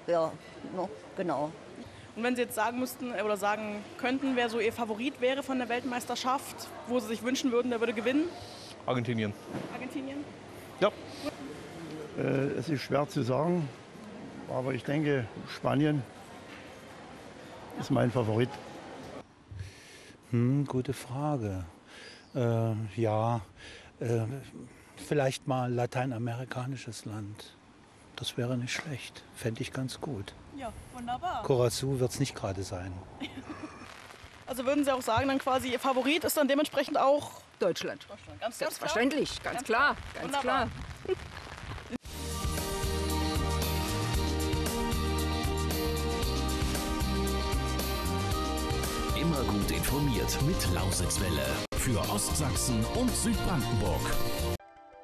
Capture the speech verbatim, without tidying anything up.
ja, no, genau. Und wenn Sie jetzt sagen müssten oder sagen könnten, wer so Ihr Favorit wäre von der Weltmeisterschaft, wo Sie sich wünschen würden, der würde gewinnen? Argentinien. Argentinien? Ja. Äh, es ist schwer zu sagen, aber ich denke, Spanien ist mein Favorit. Hm, gute Frage. Äh, ja, äh, vielleicht mal lateinamerikanisches Land. Das wäre nicht schlecht. Fände ich ganz gut. Ja, wunderbar. Curacao wird es nicht gerade sein. Also würden Sie auch sagen, dann quasi Ihr Favorit ist dann dementsprechend auch Deutschland. Deutschland. Ganz, Selbstverständlich, ganz klar, ganz Wunderbar. klar. Immer gut informiert mit Lausitzwelle. Für Ostsachsen und Südbrandenburg.